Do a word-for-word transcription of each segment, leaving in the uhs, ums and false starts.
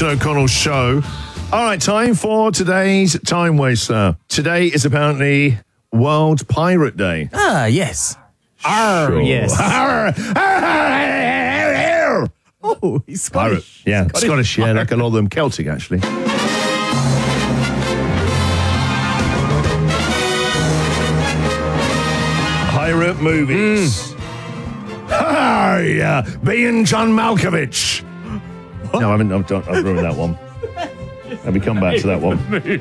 Christian O'Connell Show. All right, time for today's Time Waster. Today is apparently World Pirate Day. Ah, yes. Arr, Sure. yes. Arr, arr, arr. Oh, he's Pirate. Scottish. Yeah, Scottish, Scottish yeah, like a lot of them Celtic, actually. Pirate movies. Hi, uh, being John Malkovich. No, I mean, I've, done, I've ruined that one. Let me come back to that one.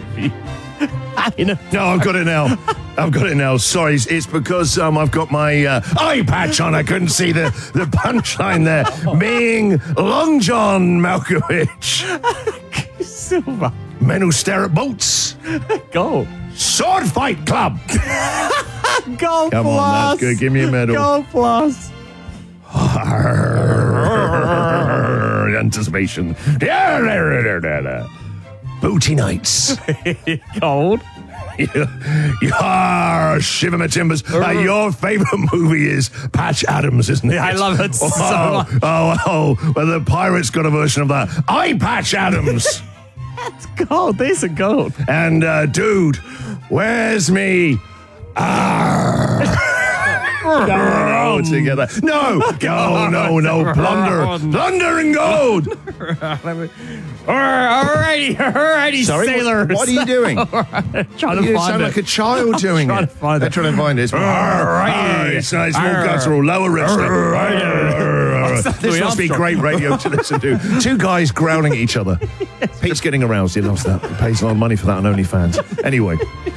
No, I've got it now. I've got it now. Sorry, it's, it's because um, I've got my uh, eye patch on. I couldn't see the, the punchline there. Being Long John Malkovich. Silver. Men who stare at boats. Go. Sword Fight Club. Go Come plus. on, that's good. Give me a medal. Go plus. Anticipation. Booty nights. Gold. Yeah, shiver my timbers. Uh, your favorite movie is Patch Adams, isn't it? I love it so oh, much. Oh, oh, well, the Pirates got a version of that. I Patch Adams. That's gold. These are gold. And, uh, dude, where's me? Ah. Oh, together. No, no, no, no. Plunder. Plunder and gold. Alrighty, alrighty, Sorry, sailors. What, what are you doing? Trying to You find sound it. like a child doing trying it. to find They're it. trying to find it. Alrighty. It's nice, small Arr. guttural, lower register. Arr. This must be great radio to listen to. Two guys growling at each other. Pete's getting aroused. He loves that. He pays a lot of money for that on OnlyFans. Anyway.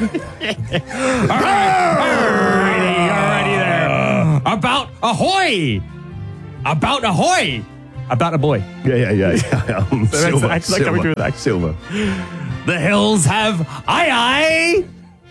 Alrighty, alrighty there. About ahoy! About ahoy! About a boy. Yeah, yeah, yeah. yeah. Um, that's silver, actually coming silver, through that. silver. The hills have aye aye.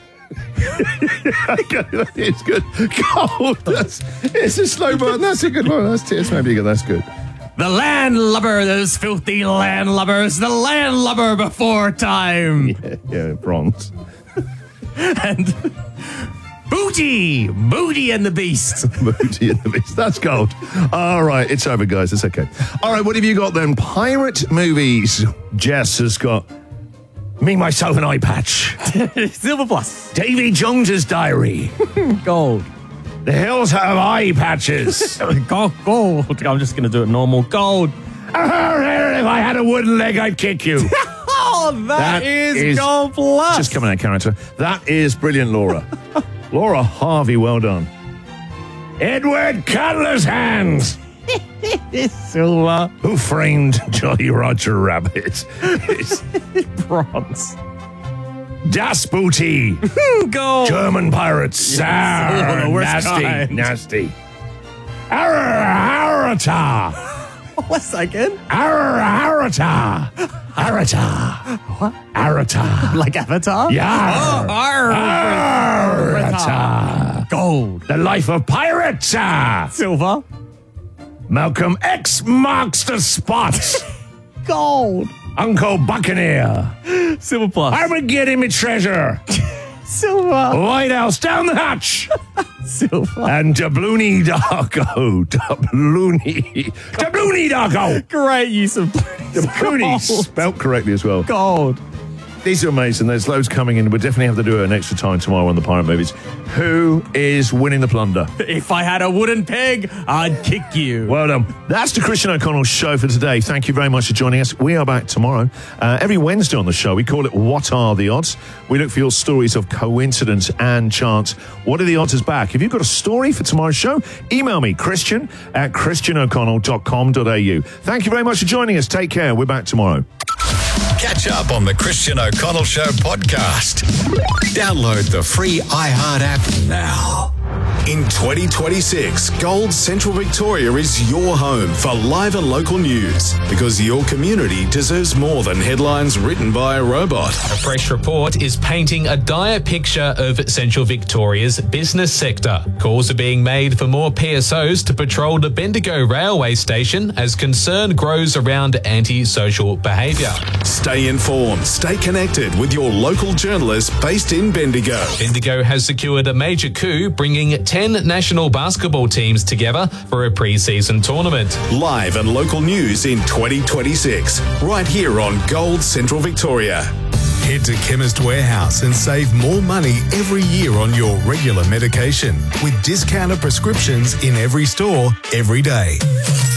It's good. Gold. That's, it's a slow button. That's a good one. That's, that's maybe good. That's good. The landlubber, those filthy landlubbers, the landlubber before time. Yeah, yeah, bronze. And Booty, Booty and the Beast. Booty and the Beast. That's gold. All right, it's over, guys. It's okay. All right, what have you got then? Pirate movies. Jess has got Me, Myself, and Eye Patch. Silver plus. Davy Jones's Diary. Gold. The Hills Have Eye Patches. Gold, gold. I'm just going to do it normal. Gold. If I had a wooden leg, I'd kick you. Oh, that, That is, is gold plus. Just coming out of character. That is brilliant, Laura. Laura Harvey, well done. Edward Cutler's Hands. Silver. Who Framed Jolly Roger Rabbit? It's Bronze. Das Booty. Gold. German pirates. Ah, the worst nasty, kind. nasty. Arata. What's that again? Arata. Arata. What? Arata. Like Avatar? Yeah. Oh, arr. Arata. Gold. The Life of Pirates. Ah. Silver. Malcolm X marks the spot. Gold. Uncle Buccaneer. Silver plus. I would get him a treasure. Silver. White House down the hatch. Silver. And Doubloony Darko. Doubloony. Doubloony Darko. Great use of Doubloony. gold. Spelt correctly as well. Gold. These are amazing. There's loads coming in. We'll definitely have to do it an extra time tomorrow on the Pirate Movies. Who is winning the plunder? If I had a wooden peg, I'd kick you. Well done. That's the Christian O'Connell Show for today. Thank you very much for joining us. We are back tomorrow. Uh, every Wednesday on the show, we call it What Are the Odds? We look for your stories of coincidence and chance. What are the odds is back? If you've got a story for tomorrow's show, email me, Christian at christian o'connell dot com dot a u. Thank you very much for joining us. Take care. We're back tomorrow. Catch up on the Christian O'Connell Show podcast. Download the free iHeart app now. In twenty twenty-six, Gold Central Victoria is your home for live and local news because your community deserves more than headlines written by a robot. A fresh report is painting a dire picture of Central Victoria's business sector. Calls are being made for more P S Os to patrol the Bendigo railway station as concern grows around anti-social behaviour. Stay informed, stay connected with your local journalists based in Bendigo. Bendigo has secured a major coup, bringing ten national basketball teams together for a pre-season tournament. Live and local news in twenty twenty-six, right here on Gold Central Victoria. Head to Chemist Warehouse and save more money every year on your regular medication with discounted prescriptions in every store, every day.